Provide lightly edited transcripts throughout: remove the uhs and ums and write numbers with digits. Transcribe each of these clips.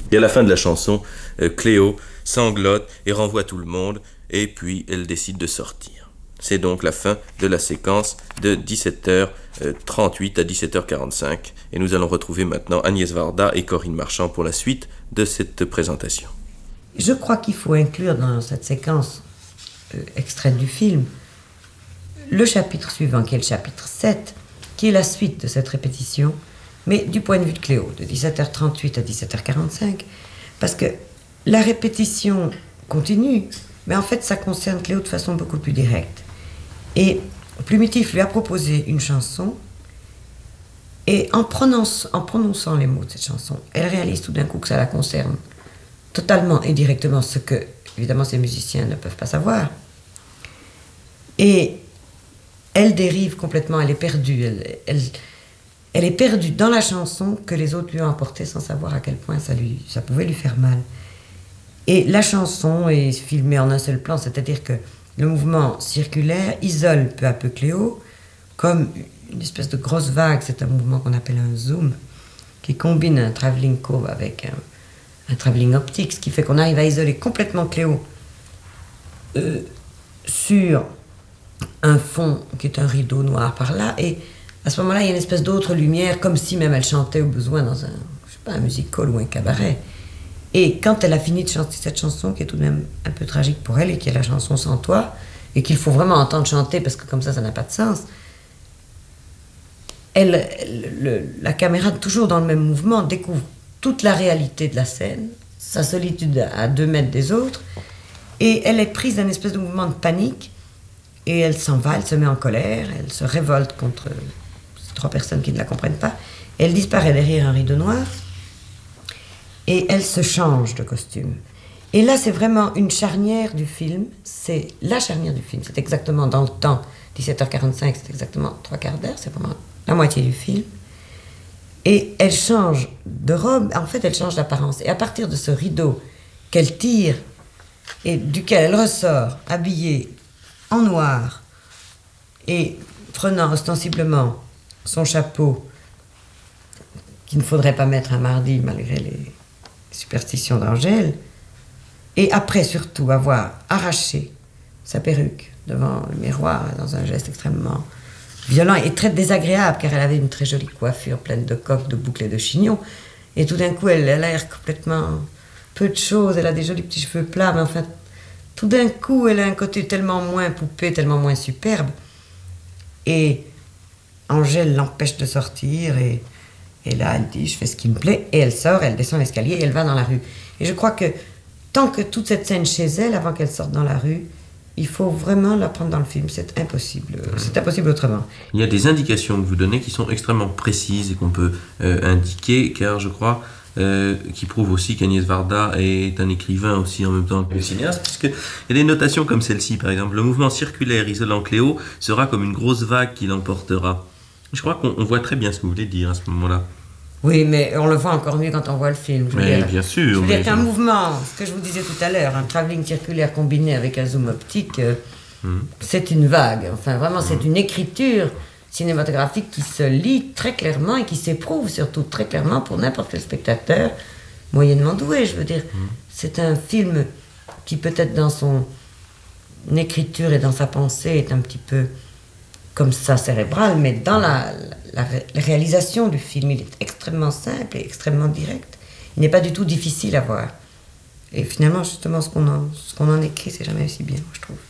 Et à la fin de la chanson, Cléo sanglote et renvoie tout le monde, et puis elle décide de sortir. C'est donc la fin de la séquence de 17h38 à 17h45, et nous allons retrouver maintenant Agnès Varda et Corinne Marchand pour la suite de cette présentation. Je crois qu'il faut inclure dans cette séquence extraite du film le chapitre suivant, qui est le chapitre 7, qui est la suite de cette répétition, mais du point de vue de Cléo, de 17h38 à 17h45, parce que la répétition continue, mais en fait ça concerne Cléo de façon beaucoup plus directe. Et Plumitif lui a proposé une chanson, et en prononçant les mots de cette chanson, elle réalise tout d'un coup que ça la concerne totalement et directement, ce que, évidemment, ces musiciens ne peuvent pas savoir. Et elle dérive complètement, elle est perdue. Elle est perdue dans la chanson que les autres lui ont apportée sans savoir à quel point ça pouvait lui faire mal. Et la chanson est filmée en un seul plan, c'est-à-dire que le mouvement circulaire isole peu à peu Cléo, comme une espèce de grosse vague. C'est un mouvement qu'on appelle un zoom, qui combine un travelling curve avec un travelling optique, ce qui fait qu'on arrive à isoler complètement Cléo sur un fond qui est un rideau noir par là, et à ce moment-là, il y a une espèce d'autre lumière, comme si même elle chantait au besoin dans un music hall ou un cabaret. Et quand elle a fini de chanter cette chanson, qui est tout de même un peu tragique pour elle, et qui est la chanson Sans toi, et qu'il faut vraiment entendre chanter, parce que comme ça n'a pas de sens, la caméra, toujours dans le même mouvement, découvre toute la réalité de la scène, sa solitude à 2 mètres des autres, et elle est prise d'un espèce de mouvement de panique, et elle s'en va, elle se met en colère, elle se révolte contre ces 3 personnes qui ne la comprennent pas, et elle disparaît derrière un rideau noir, et elle se change de costume. Et là, c'est vraiment une charnière du film, c'est la charnière du film, c'est exactement dans le temps, 17h45, c'est exactement 3/4 d'heure, c'est vraiment la moitié du film. Et elle change de robe, en fait elle change d'apparence. Et à partir de ce rideau qu'elle tire, et duquel elle ressort, habillée en noir, et prenant ostensiblement son chapeau, qu'il ne faudrait pas mettre un mardi malgré les superstitions d'Angèle, et après surtout avoir arraché sa perruque devant le miroir dans un geste extrêmement violent et très désagréable, car elle avait une très jolie coiffure pleine de coques, de boucles et de chignons, et tout d'un coup elle a l'air complètement peu de choses, elle a des jolis petits cheveux plats, mais enfin tout d'un coup elle a un côté tellement moins poupée, tellement moins superbe, et Angèle l'empêche de sortir, et là elle dit je fais ce qui me plaît, et elle sort, elle descend l'escalier et elle va dans la rue. Et je crois que tant que toute cette scène chez elle, avant qu'elle sorte dans la rue, il faut vraiment la prendre dans le film, c'est impossible autrement. Il y a des indications que vous donnez qui sont extrêmement précises et qu'on peut indiquer, car je crois qui prouvent aussi qu'Agnès Varda est un écrivain aussi en même temps que cinéaste, puisqu'il y a des notations comme celle-ci, par exemple, le mouvement circulaire isolant Cléo sera comme une grosse vague qui l'emportera. Je crois qu'on voit très bien ce que vous voulez dire à ce moment-là. Oui, mais on le voit encore mieux quand on voit le film. Bien sûr. Je veux dire qu'un mouvement, ce que je vous disais tout à l'heure, un travelling circulaire combiné avec un zoom optique, c'est une vague. Enfin, vraiment, c'est une écriture cinématographique qui se lit très clairement et qui s'éprouve surtout très clairement pour n'importe quel spectateur moyennement doué, je veux dire. C'est un film qui peut-être dans son écriture et dans sa pensée est un petit peu comme ça cérébral, mais dans la réalisation du film, il est extrêmement simple et extrêmement direct. Il n'est pas du tout difficile à voir. Et finalement, justement, ce qu'on en écrit, c'est jamais aussi bien, je trouve.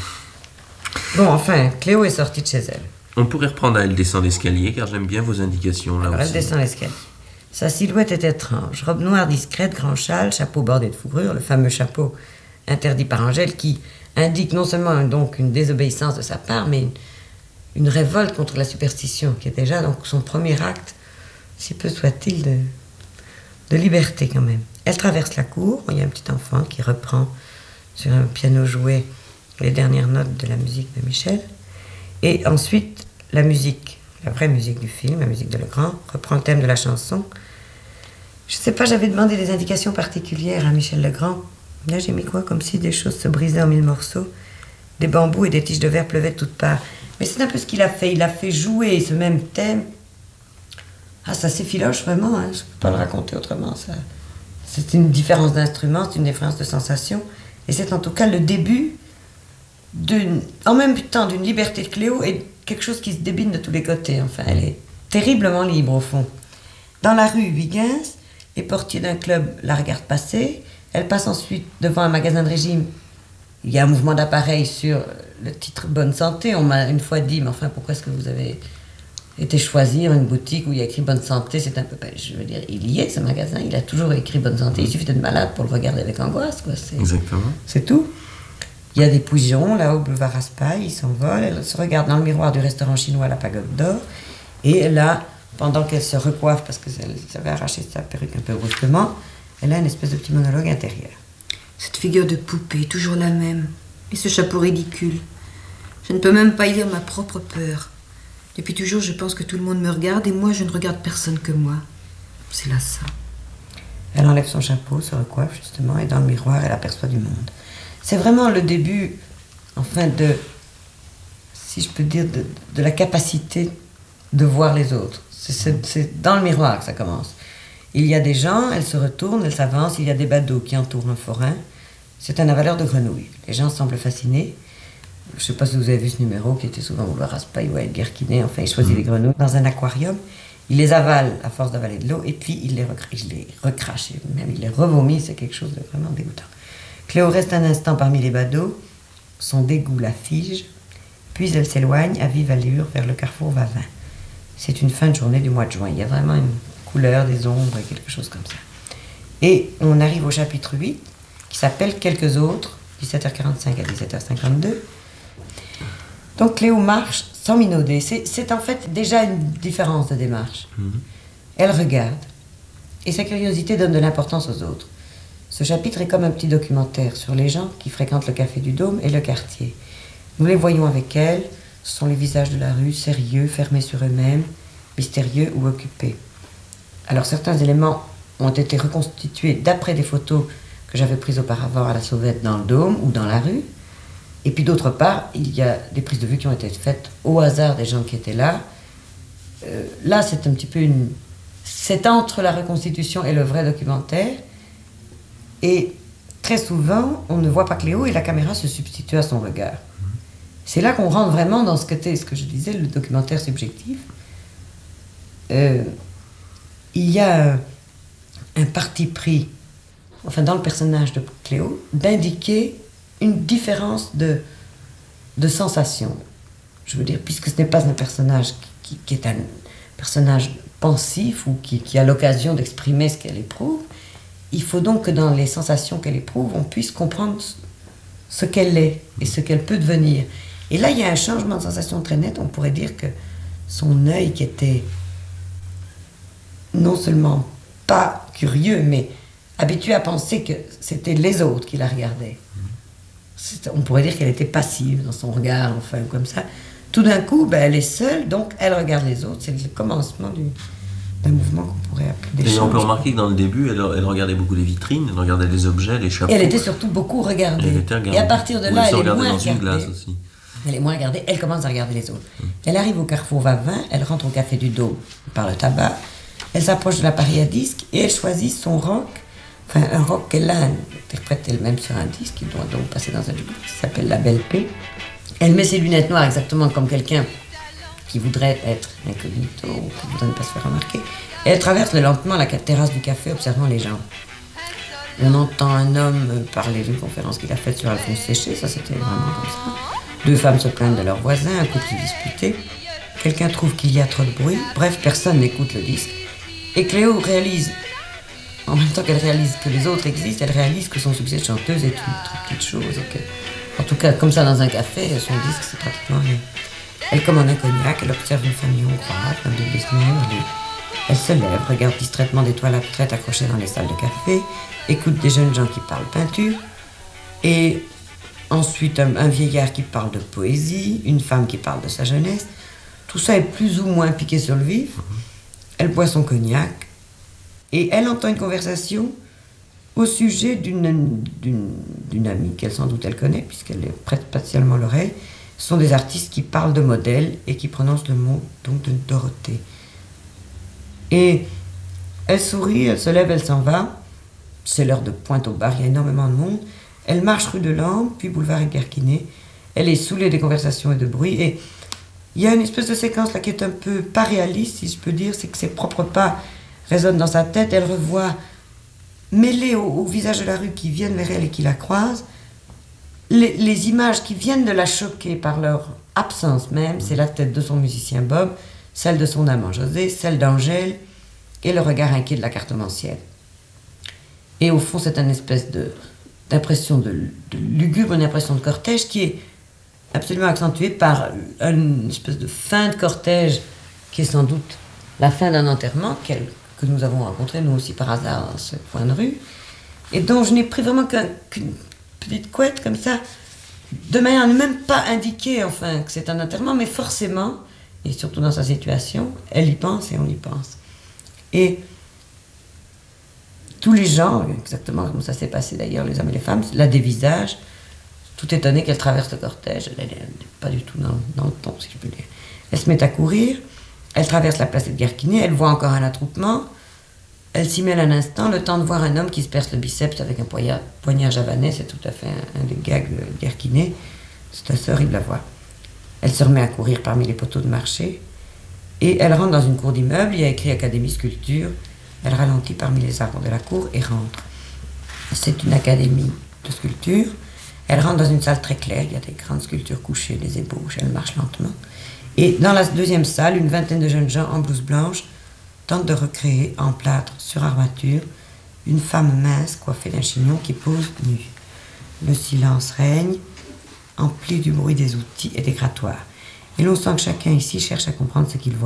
Bon, enfin, Cléo est sortie de chez elle. On pourrait reprendre à Elle descend l'escalier, car j'aime bien vos indications là. Alors, aussi. Elle descend l'escalier. Sa silhouette est étrange. Robe noire discrète, grand châle, chapeau bordé de fourrure, le fameux chapeau interdit par Angèle, qui indique non seulement donc une désobéissance de sa part, mais une révolte contre la superstition, qui est déjà donc son premier acte, si peu soit-il, de liberté quand même. Elle traverse la cour, il y a un petit enfant qui reprend sur un piano joué les dernières notes de la musique de Michel, et ensuite la musique, la vraie musique du film, la musique de Legrand, reprend le thème de la chanson. Je sais pas, j'avais demandé des indications particulières à Michel Legrand. Là j'ai mis quoi, comme si des choses se brisaient en 1000 morceaux, des bambous et des tiges de verre pleuvaient de toutes parts. Mais c'est un peu ce qu'il a fait. Il a fait jouer ce même thème. Ah, ça s'effiloche vraiment, hein. Je ne peux pas le raconter autrement. C'est une différence d'instrument, c'est une différence de sensation. Et c'est en tout cas le début, en même temps, d'une liberté de Cléo et quelque chose qui se débine de tous les côtés. Enfin, elle est terriblement libre au fond. Dans la rue Huygens, les portiers d'un club la regardent passer. Elle passe ensuite devant un magasin de régime. Il y a un mouvement d'appareil sur le titre Bonne Santé. On m'a une fois dit, mais enfin, pourquoi est-ce que vous avez été choisir une boutique où il y a écrit Bonne Santé? C'est un peu... Je veux dire, il y est, ce magasin. Il a toujours écrit Bonne Santé. Il suffit d'être malade pour le regarder avec angoisse, quoi. Exactement. C'est tout. Il y a des pigeons, là, au boulevard Raspail. Ils s'envolent. Elle se regarde dans le miroir du restaurant chinois à la Pagode d'Or. Et là, pendant qu'elle se recoiffe, parce qu'elle s'avait arraché sa perruque un peu brusquement, elle a une espèce de petit monologue intérieur. Cette figure de poupée, toujours la même. Et ce chapeau ridicule. Je ne peux même pas y lire ma propre peur. Depuis toujours, je pense que tout le monde me regarde et moi, je ne regarde personne que moi. C'est là ça. Elle enlève son chapeau, se recoiffe justement, et dans le miroir, elle aperçoit du monde. C'est vraiment le début, enfin, si je peux dire, de la capacité de voir les autres. C'est dans le miroir que ça commence. Il y a des gens, elle se retourne, elle s'avance, il y a des badauds qui entourent un forain. C'est un avaleur de grenouilles. Les gens semblent fascinés. Je ne sais pas si vous avez vu ce numéro qui était souvent au boulevard Raspail ou à Edgar Quinet. Enfin, il choisit les grenouilles dans un aquarium. Il les avale à force d'avaler de l'eau et puis il les recrache. Et même il les revomit. C'est quelque chose de vraiment dégoûtant. Cléo reste un instant parmi les badauds. Son dégoût la fige. Puis elle s'éloigne à vive allure vers le carrefour Vavin. C'est une fin de journée du mois de juin. Il y a vraiment une couleur, des ombres, quelque chose comme ça. Et on arrive au chapitre 8 qui s'appelle Quelques autres, 17h45 à 17h52. Donc Cléo marche sans minauder. C'est en fait déjà une différence de démarche. Elle regarde. Et sa curiosité donne de l'importance aux autres. Ce chapitre est comme un petit documentaire sur les gens qui fréquentent le Café du Dôme et le quartier. Nous les voyons avec elle. Ce sont les visages de la rue, sérieux, fermés sur eux-mêmes, mystérieux ou occupés. Alors certains éléments ont été reconstitués d'après des photos que j'avais prises auparavant à la sauvette dans le Dôme ou dans la rue. Et puis d'autre part, il y a des prises de vue qui ont été faites au hasard des gens qui étaient là. Là, c'est un petit peu c'est entre la reconstitution et le vrai documentaire. Et très souvent, on ne voit pas Cléo et la caméra se substitue à son regard. C'est là qu'on rentre vraiment dans ce que je disais, le documentaire subjectif. Il y a un parti pris, enfin dans le personnage de Cléo, d'indiquer une différence de sensation. Je veux dire, puisque ce n'est pas un personnage qui est un personnage pensif ou qui a l'occasion d'exprimer ce qu'elle éprouve, il faut donc que dans les sensations qu'elle éprouve, on puisse comprendre ce qu'elle est et ce qu'elle peut devenir. Et là, il y a un changement de sensation très net. On pourrait dire que son œil qui était non seulement pas curieux, mais habitué à penser que c'était les autres qui la regardaient. On pourrait dire qu'elle était passive dans son regard, enfin, comme ça. Tout d'un coup, elle est seule, donc elle regarde les autres. C'est le commencement d'un mouvement qu'on pourrait appeler d'échange. Et on peut remarquer que dans le début, elle regardait beaucoup les vitrines, elle regardait les objets, les chapeaux. Et elle était surtout beaucoup regardée. Et à partir de là, elle est moins dans regardée. une glace aussi. Elle est moins regardée, elle commence à regarder les autres. Elle arrive au carrefour Vavin, elle rentre au Café du Dôme par le tabac, elle s'approche de l'appareil à disque et elle choisit son rock, enfin un rock qu'elle a interprété elle-même sur un disque, qui doit donc passer dans un jukebox qui s'appelle La Belle Paix. Elle met ses lunettes noires exactement comme quelqu'un qui voudrait être incognito ou qui voudrait ne pas se faire remarquer. Et elle traverse lentement la terrasse du café observant les gens. On entend un homme parler d'une conférence qu'il a faite sur Alphonse Séché, ça c'était vraiment comme ça. Deux femmes se plaignent de leurs voisins, un couple disputé. Quelqu'un trouve qu'il y a trop de bruit. Bref, personne n'écoute le disque. Et Cléo réalise, en même temps qu'elle réalise que les autres existent, elle réalise que son succès de chanteuse est une toute petite chose. Et que, en tout cas, comme ça dans un café, son disque c'est pratiquement rien. Elle commande un cognac, elle observe une famille hongroise, un de business. Elle se lève, regarde distraitement des toiles abstraites accrochées dans les salles de café, écoute des jeunes gens qui parlent peinture, et ensuite un vieillard qui parle de poésie, une femme qui parle de sa jeunesse. Tout ça est plus ou moins piqué sur le vif. Elle boit son cognac et elle entend une conversation au sujet d'une amie qu'elle sans doute elle connaît puisqu'elle lui prête spatialement l'oreille. Ce sont des artistes qui parlent de modèles et qui prononcent le mot donc de Dorothée. Et elle sourit, elle se lève, elle s'en va. c'est l'heure de pointe au bar, il y a énormément de monde. Elle marche rue de Lande, puis boulevard Edgar Quinet. Elle est saoulée des conversations et de bruit. Et il y a une espèce de séquence là qui est un peu pas réaliste, si je peux dire, c'est que ses propres pas résonnent dans sa tête. Elle revoit, mêlées au visage de la rue qui viennent vers elle et qui la croisent, les images qui viennent de la choquer par leur absence même. C'est la tête de son musicien Bob, celle de son amant José, celle d'Angèle et le regard inquiet de la cartomancienne. Et au fond, c'est une espèce d'impression de lugubre, une impression de cortège qui est absolument accentuée par une espèce de fin de cortège qui est sans doute la fin d'un enterrement que nous avons rencontré nous aussi par hasard dans ce coin de rue, et dont je n'ai pris vraiment qu'une petite couette comme ça, de manière à ne même pas indiquer enfin que c'est un enterrement, mais forcément, et surtout dans sa situation, elle y pense et on y pense. Et tous les gens, exactement comme ça s'est passé d'ailleurs, les hommes et les femmes, la dévisagent, tout étonnée qu'elle traverse le cortège. Elle n'est pas du tout dans le ton, si je peux dire. Elle se met à courir, elle traverse la place Edgar Quinet, elle voit encore un attroupement, elle s'y mêle un instant, le temps de voir un homme qui se perce le biceps avec un poignard javanais, c'est tout à fait un des gags de Edgar Quinet, c'est assez horrible à voir. Elle se remet à courir parmi les poteaux de marché, et elle rentre dans une cour d'immeuble, il y a écrit Académie Sculpture. Elle ralentit parmi les arbres de la cour et rentre. C'est une académie de sculpture. Elle rentre dans une salle très claire, il y a des grandes sculptures couchées, des ébauches, elle marche lentement. Et dans la deuxième salle, une vingtaine de jeunes gens en blouse blanche tentent de recréer en plâtre sur armature une femme mince coiffée d'un chignon qui pose nue. Le silence règne, empli du bruit des outils et des grattoirs. Et l'on sent que chacun ici cherche à comprendre ce qu'il voit.